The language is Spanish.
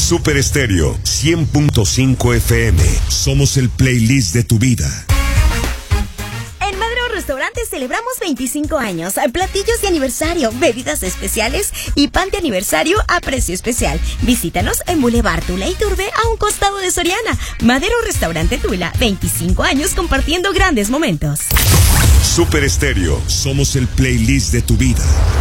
Super Estéreo 100.5 FM. Somos el playlist de tu vida. En Madero Restaurantes celebramos 25 años, platillos de aniversario, bebidas especiales y pan de aniversario a precio especial. Visítanos en Boulevard Tula y Turbe, a un costado de Soriana. Madero Restaurante Tula, 25 años compartiendo grandes momentos. Super Estéreo, somos el playlist de tu vida.